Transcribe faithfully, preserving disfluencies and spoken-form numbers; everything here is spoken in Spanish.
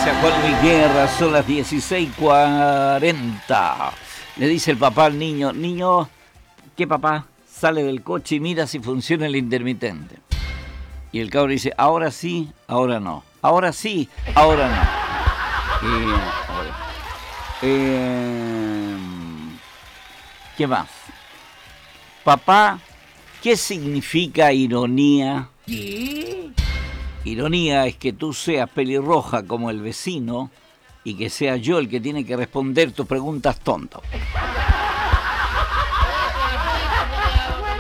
Gracias, Juan Luis Guerra. Son las dieciséis cuarenta. Le dice el papá al niño: niño, ¿qué papá? Sale del coche y mira si funciona el intermitente. Y el cabro dice: ahora sí, ahora no. Ahora sí, ahora no. Eh, ahora. Eh, ¿Qué más? Papá, ¿qué significa ironía? ¿Qué? Ironía es que tú seas pelirroja como el vecino y que sea yo el que tiene que responder tus preguntas tontas.